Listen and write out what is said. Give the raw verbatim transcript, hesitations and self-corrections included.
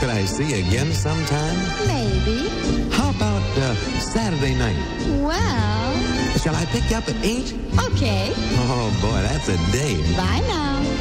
Could I see you again sometime? Maybe. How about uh, Saturday night? Well, Shall I pick you up at eight? okay. Oh, boy, that's a date. Bye now.